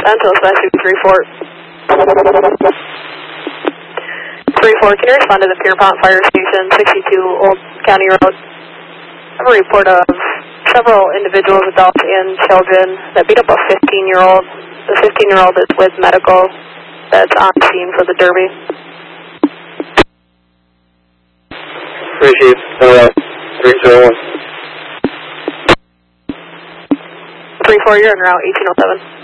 Until Special 3-4. 3-4, can you respond to the Pierpont Fire Station, 62 Old County Road? I have a report of several individuals, adults and children, that beat up a 15-year-old. The 15-year-old is with medical that's on scene for the Derby. Appreciate 301. 3-4, you're en route, 1807.